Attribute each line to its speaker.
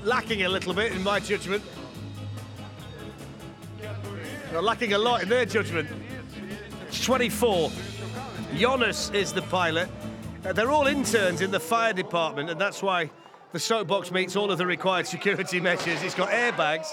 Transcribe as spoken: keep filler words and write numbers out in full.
Speaker 1: lacking a little bit, in my judgment. They're lacking a lot in their judgment. twenty-four. Jonas is the pilot. Uh, they're all interns in the fire department, and that's why the soapbox meets all of the required security measures. It's got airbags.